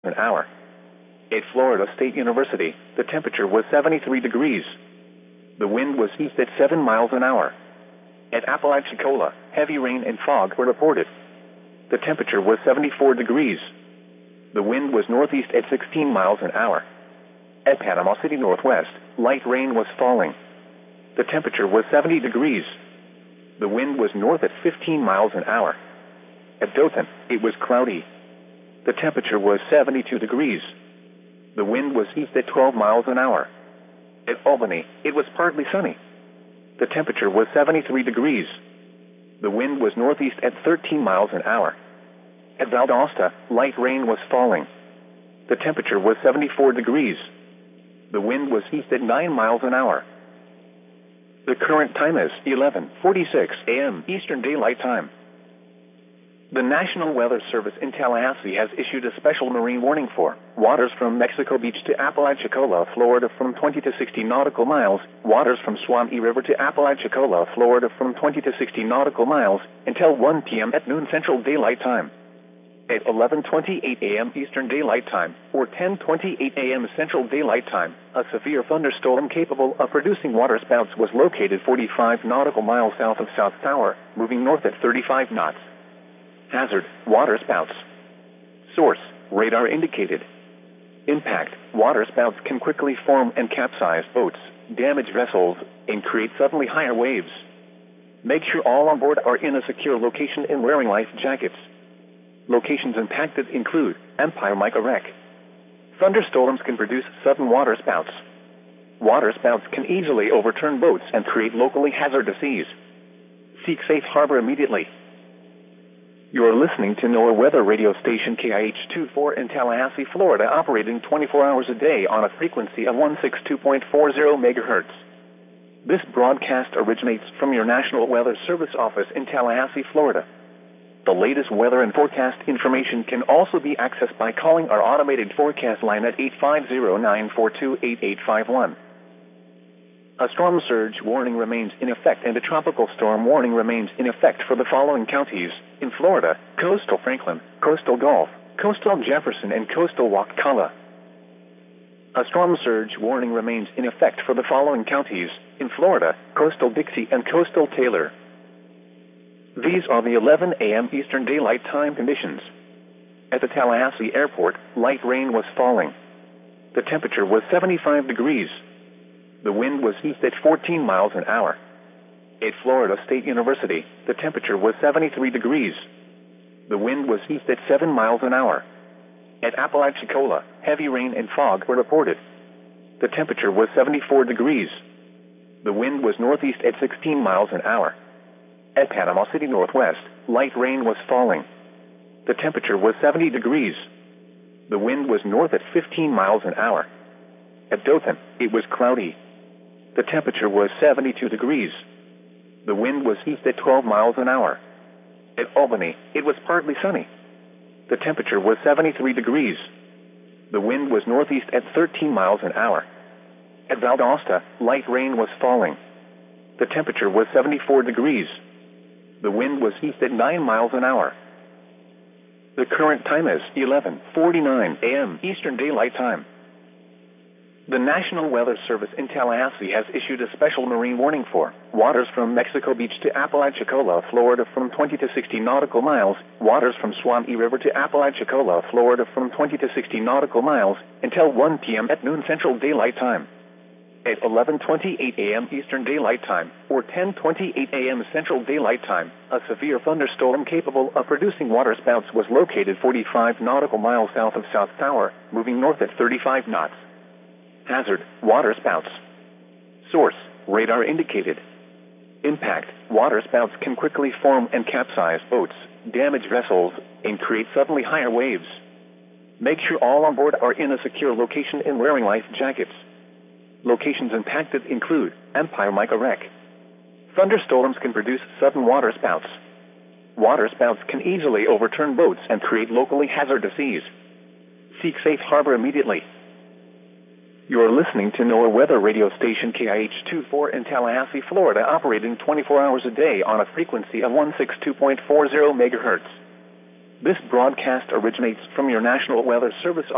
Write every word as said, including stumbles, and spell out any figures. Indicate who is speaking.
Speaker 1: an hour. At Florida State University, the temperature was seventy-three degrees. The wind was east at seven miles an hour. At Apalachicola, heavy rain and fog were reported. The temperature was seventy-four degrees. The wind was northeast at sixteen miles an hour. At Panama City Northwest, light rain was falling. The temperature was seventy degrees. The wind was north at fifteen miles an hour. At Dothan, it was cloudy. The temperature was seventy-two degrees. The wind was east at twelve miles an hour. At Albany, it was partly sunny. The temperature was seventy-three degrees. The wind was northeast at thirteen miles an hour. At Valdosta, light rain was falling. The temperature was seventy-four degrees. The wind was east at nine miles an hour. The current time is eleven forty-six a m Eastern Daylight Time. The National Weather Service in Tallahassee has issued a special marine warning for waters from Mexico Beach to Apalachicola, Florida from twenty to sixty nautical miles, waters from Swanee River to Apalachicola, Florida from twenty to sixty nautical miles, until one p m at noon Central Daylight Time. At eleven twenty-eight a m Eastern Daylight Time, or ten twenty-eight a m Central Daylight Time, a severe thunderstorm capable of producing waterspouts was located forty-five nautical miles south of South Tower, moving north at thirty-five knots. Hazard, waterspouts. Source, radar indicated. Impact, waterspouts can quickly form and capsize boats, damage vessels, and create suddenly higher waves. Make sure all on board are in a secure location and wearing life jackets. Locations impacted include Empire Mica Wreck. Thunderstorms can produce sudden waterspouts. Waterspouts can easily overturn boats and create locally hazardous seas. Seek safe harbor immediately. You are listening to NOAA weather radio station K I H twenty-four in Tallahassee, Florida, operating twenty-four hours a day on a frequency of one sixty-two point four zero megahertz. This broadcast originates from your National Weather Service office in Tallahassee, Florida. The latest weather and forecast information can also be accessed by calling our automated forecast line at eight five zero, nine four two, eight eight five one. A storm surge warning remains in effect and a tropical storm warning remains in effect for the following counties in Florida: coastal Franklin, coastal Gulf, coastal Jefferson, and coastal Wakulla. A storm surge warning remains in effect for the following counties in Florida: coastal Dixie and coastal Taylor. These are the eleven a m Eastern Daylight Time conditions. At the Tallahassee Airport, light rain was falling. The temperature was seventy-five degrees. The wind was east at fourteen miles an hour. At Florida State University, the temperature was seventy-three degrees. The wind was east at seven miles an hour. At Apalachicola, heavy rain and fog were reported. The temperature was seventy-four degrees. The wind was northeast at sixteen miles an hour. At Panama City Northwest, light rain was falling. The temperature was seventy degrees. The wind was north at fifteen miles an hour. At Dothan, it was cloudy. The temperature was seventy-two degrees. The wind was east at twelve miles an hour. At Albany, it was partly sunny. The temperature was seventy-three degrees. The wind was northeast at thirteen miles an hour. At Valdosta, light rain was falling. The temperature was seventy-four degrees. The wind was east at nine miles an hour. The current time is eleven forty-nine a m Eastern Daylight Time. The National Weather Service in Tallahassee has issued a special marine warning for waters from Mexico Beach to Apalachicola, Florida from twenty to sixty nautical miles, waters from Swanee River to Apalachicola, Florida from twenty to sixty nautical miles, until one p m at noon Central Daylight Time. At eleven twenty-eight a m Eastern Daylight Time, or ten twenty-eight a m Central Daylight Time, a severe thunderstorm capable of producing waterspouts was located forty-five nautical miles south of South Tower, moving north at thirty-five knots. Hazard, waterspouts. Source, radar indicated. Impact, waterspouts can quickly form and capsize boats, damage vessels, and create suddenly higher waves. Make sure all on board are in a secure location and wearing life jackets. Locations impacted include Empire Mica Wreck. Thunderstorms can produce sudden waterspouts. Waterspouts can easily overturn boats and create locally hazardous seas. Seek safe harbor immediately. You are listening to NOAA weather radio station K I H twenty-four in Tallahassee, Florida, operating twenty-four hours a day on a frequency of one sixty-two point four zero megahertz. This broadcast originates from your National Weather Service